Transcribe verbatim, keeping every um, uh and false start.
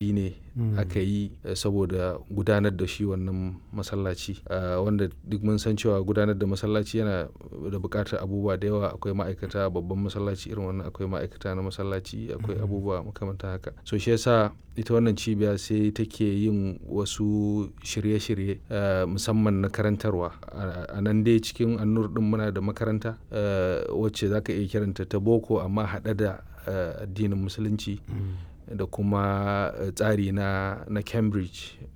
tanadi ne aka yi saboda gudanar da shi wannan masallaci, wanda duk mun san cewa gudanar da masallaci yana da buƙatar abubuwa da yawa. Akwai ma'aikata, babban masallaci irin wannan akwai ma'aikata na masallaci, akwai abubuwa makamantan haka. So shi yasa ita wannan cibiya sai take yin wasu shirye-shirye musamman na karantarwa. A nan dai cikin An-Nur ɗin muna da makaranta wacce za ka iya kiranta ta boko amma haɗe da addinin musulunci da kuma tsari na, na Cambridge